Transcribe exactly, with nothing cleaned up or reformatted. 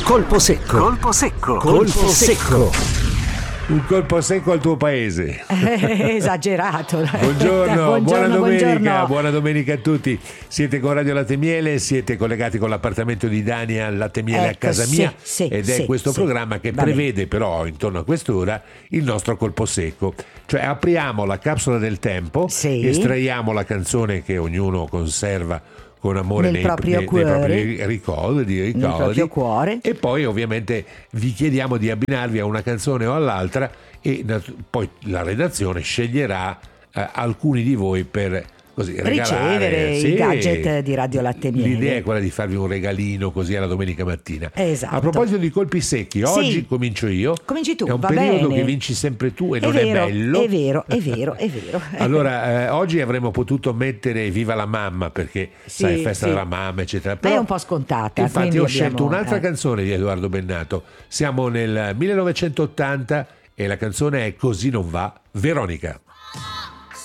Colpo secco. Colpo secco. Colpo secco. Un colpo secco al tuo paese. Esagerato. Buongiorno, buongiorno, buona domenica, buongiorno. buona domenica a tutti. Siete con Radio Latte Miele, siete collegati con l'appartamento di Dani al Latte Miele Ecco, a casa sì, mia sì, ed è sì, questo sì. programma che Va bene. prevede però intorno a quest'ora il nostro colpo secco. Cioè apriamo la capsula del tempo, Sì. estraiamo la canzone che ognuno conserva con amore Nel nei, proprio nei- nei propri cuore. ricordi, ricordi. Nel proprio cuore. E poi ovviamente vi chiediamo di abbinarvi a una canzone o all'altra e nat- poi la redazione sceglierà eh, alcuni di voi per così regalare Ricevere sì. i gadget di Radio Latte Miele. L'idea è quella di farvi un regalino così alla domenica mattina. Esatto. A proposito di colpi secchi, oggi Sì. comincio io. Cominci tu, È un va periodo bene. che vinci sempre tu e È non vero, è bello. è vero, è vero, è vero. Allora, eh, oggi avremmo potuto mettere Viva la mamma perché Sì, sai, festa sì. della mamma, eccetera. Ma Però, è un po' scontata. infatti, quindi ho scelto abbiamo- un'altra eh. canzone di Edoardo Bennato. Siamo nel millenovecentottanta e la canzone è Così non va, Veronica.